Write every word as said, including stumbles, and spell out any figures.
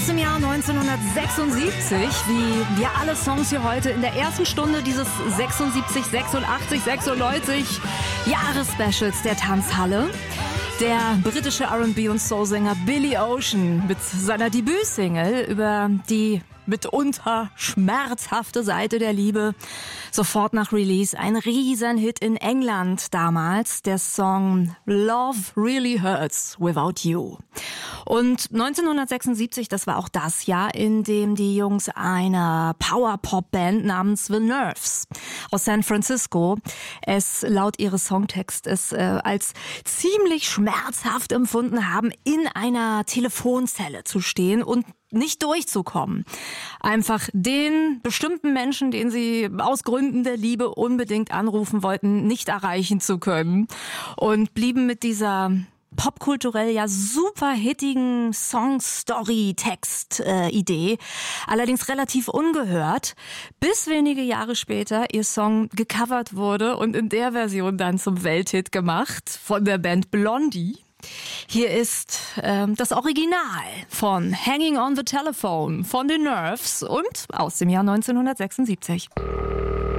Aus dem Jahr neunzehnhundertsechsundsiebzig, wie wir alle Songs hier heute in der ersten Stunde dieses sechsundsiebzig, sechsundachtzig, sechsundneunzig Jahresspecials der Tanzhalle. Der britische R and B- und Soul-Sänger Billy Ocean mit seiner Debütsingle über die mitunter schmerzhafte Seite der Liebe. Sofort nach Release ein Riesenhit in England damals, der Song Love Really Hurts Without You. Und neunzehnhundertsechsundsiebzig, das war auch das Jahr, in dem die Jungs einer Power-Pop-Band namens The Nerves aus San Francisco es laut ihres Songtextes äh, als ziemlich schmerzhaft empfunden haben, in einer Telefonzelle zu stehen und nicht durchzukommen. Einfach den bestimmten Menschen, den sie aus Gründen der Liebe unbedingt anrufen wollten, nicht erreichen zu können. Und blieben mit dieser popkulturell ja super hittigen Song-Story-Text-Idee, äh, allerdings relativ ungehört, bis wenige Jahre später ihr Song gecovert wurde und in der Version dann zum Welthit gemacht von der Band Blondie. Hier ist ähm, das Original von Hanging on the Telephone von The Nerves und aus dem Jahr neunzehnhundertsechsundsiebzig.